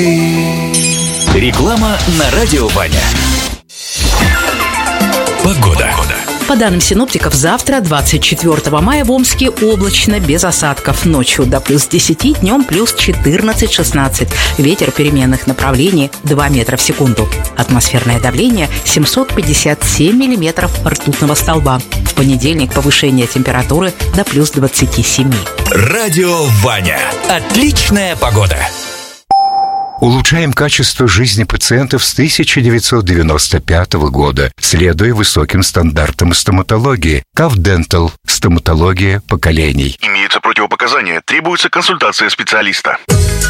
Реклама на радио Ваня. Погода. По данным синоптиков, завтра, 24 мая, в Омске облачно, без осадков. Ночью до плюс 10, днем плюс 14-16. Ветер переменных направлений 2 метра в секунду. Атмосферное давление 757 миллиметров ртутного столба. В понедельник повышение температуры до плюс 27. Радио Ваня. Отличная погода. Улучшаем качество жизни пациентов с 1995 года, следуя высоким стандартам стоматологии. КАВ Дентал. Стоматология поколений. Имеются противопоказания. Требуется консультация специалиста.